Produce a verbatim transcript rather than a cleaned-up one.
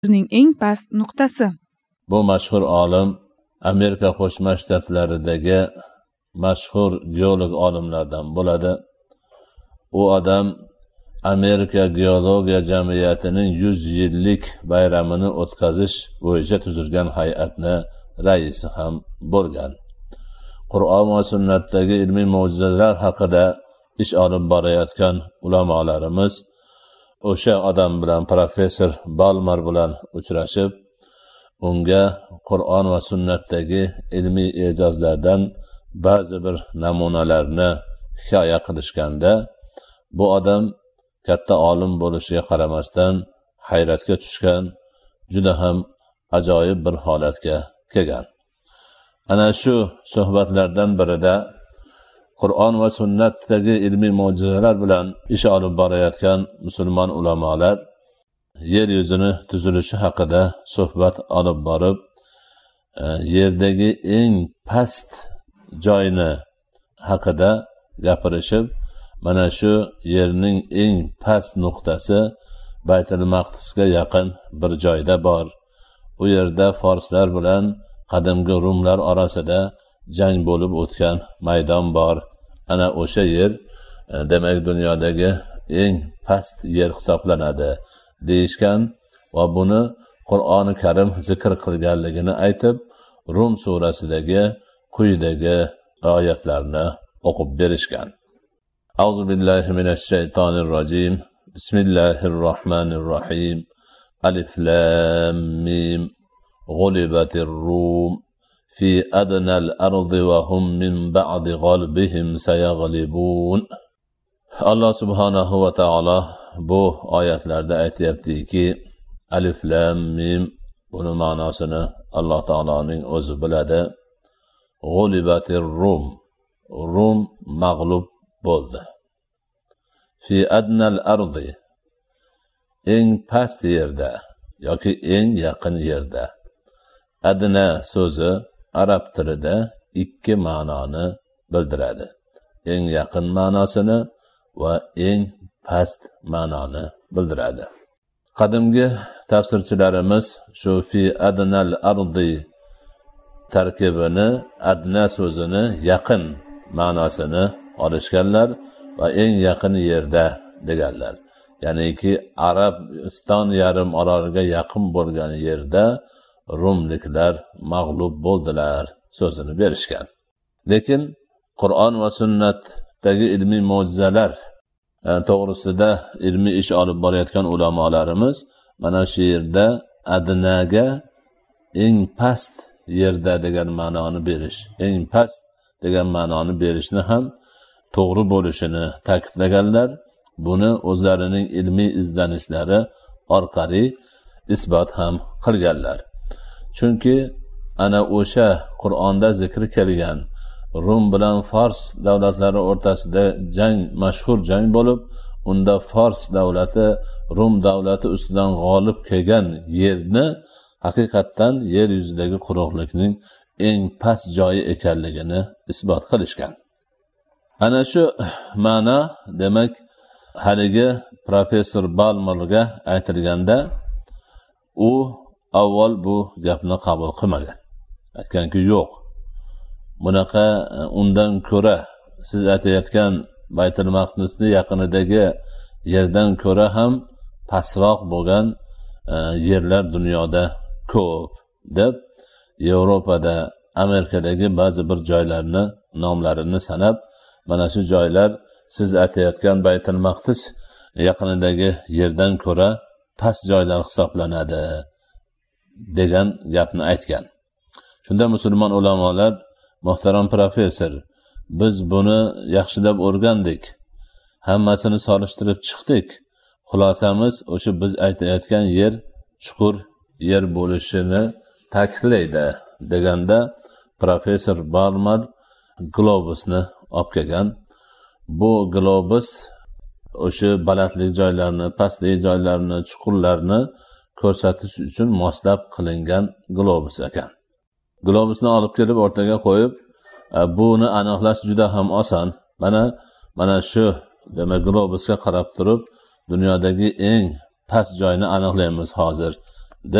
yerning eng past nuqtasi. Bu mashhur olim Amerika Qo'shma Shtatlaridagi mashhur geolog olimlardan bo'ladi. U odam Amerika Geologiya jamiyatining yuz yillik bayramini o'tkazish bo'yicha tuzilgan hay'atni raisi ham bo'lgan. Qur'on va sunnatdagi ilmiy mo'jizalar haqida ish olib borayotgan ulamolarimiz o'sha odam bilan, professor Balmer bilan uchrashib, unga Qur'on va sunnatdagi ilmiy e'jozlardan ba'zi bir namunalarni hikoya qilishganda, bu odam katta olim bo'lishiga qaramasdan hayratga tushgan, juda ham ajoyib bir holatga kelgan. Ana shu suhbatlardan birida Qur'on va sunnatdagi ilmiy mo'jizalar bilan ish olib borayotgan musulmon ulamolar yer yuzini tuzilishi haqida suhbat olib borib, yerdagi eng past joyni haqida gapirishib, mana shu yerning eng past nuqtasi Baytul Maqdisga yaqin bir joyda bor. U yerda forslar bilan qadimgi rumlar orasida jang bo'lib o'tgan maydon bor. Ana o'sha yer demak dunyodagi eng past yer hisoblanadi deyishgan va buni Qur'oni Karim zikr qilganligini aytib, Rum surasidagi quyidagi oyatlarni o'qib berishgan. Auzu billahi minash shaytonir rojim. Bismillahir rohmanir rohim. Alif lam mim. G'ulibatir rum fi adnal ardi va hum min ba'di g'albihim sayaghlibun. Alloh subhanahu va taolo bu oyatlarda aytayaptiki, Alif lam mim, buni ma'nosini Alloh taoloning o'zi biladi. G'ulibatir rum, Rum mag'lub bo'ldi. Fi adnal ardi, eng past yerda yoki eng yaqin yerda. Adna so'zi arab tilida ikki ma'noni bildiradi. Eng yaqin ma'nosini va eng past ma'noni bildiradi. Qadimgi tafsirchilarimiz shu fi adnal ardi tarkibini, adna so'zini yaqin ma'nosini olishganlar va eng yaqin yerda deganlar. Ya'niki Arabiston yarim oroliga yaqin bo'lgan yerda Rumliklar mag'lub bo'ldilar so'zini berishgan. Lekin Qur'on va sunnatdagi ilmiy mo'jizalar to'g'risida ilmiy ish olib borayotgan ulamolarimiz mana shu yerda adnaga eng past yerda degan ma'noni berish, eng past degan ma'noni berishni ham to'g'ri bo'lishini ta'kidlaganlar. Buni o'zlarining ilmiy izlanishlari orqali isbot ham qilganlar. Chunki ana o'sha Qur'onda zikr kelgan Rum bilan Fors davlatlari o'rtasida jang, mashhur jang bo'lib, unda Fors davlati Rum davlati ustidan g'olib kelgan yerni haqiqatdan yer yuzidagi quruqlikning eng past joyi ekanligini isbot qilishgan. Ana shu ma'no demak haligi professor Balmerga aytilganda, u avval bu gapni qabul qilmagan. Aytganki, yo'q. Bunaqa undan ko'ra siz aytayotgan Baytul Maqdisning yaqinidagi yerdan ko'ra ham pastroq bo'lgan yerlar dunyoda ko'p deb Yevropada, Amerikadagi ba'zi bir joylarni nomlarini sanab, mana shu joylar siz aytayotgan Baytul Maqdis yaqinidagi yerdan ko'ra past joylar hisoblanadi degan gapni aytgan. Shunda musulmon ulamolar, muhtaram professor, biz buni yaxshilab o'rgandik, hammasini solishtirib chiqdik. Xulosamiz o'sha biz aytayotgan yer chuqur yer bo'lishini ta'kidlaydi deganda, professor Balmer globusni olib kelgan. Bu globus o'sha balandlik joylarni, pastlik joylarni, chuqurlarni ko'rsatish uchun moslab qilingan globus ekan. Globusni olib kelib o'rtaga qo'yib, buni aniqlash juda ham oson. Mana mana shu demak globusga qarab turib dunyodagi eng past joyni aniqlaymiz hozir